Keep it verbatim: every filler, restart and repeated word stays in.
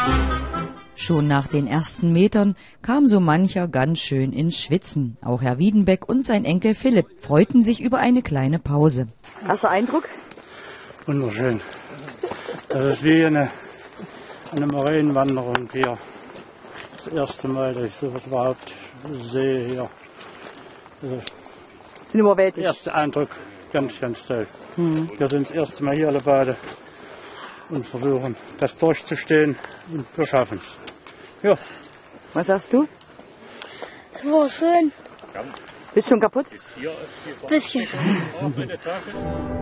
Schon nach den ersten Metern kam so mancher ganz schön ins Schwitzen. Auch Herr Wiedenbeck und sein Enkel Philipp freuten sich über eine kleine Pause. Erster Eindruck? Wunderschön. Das ist wie eine, eine Marienwanderung hier. Das erste Mal, dass ich sowas überhaupt sehe hier. Also Sind überwältigt. erster Eindruck, ganz, ganz toll. Mhm. Wir sind das erste Mal hier alle beide und versuchen, das durchzustehen, und wir schaffen es. Ja. Was sagst du? Das war schön. Bist du schon kaputt? Bisschen.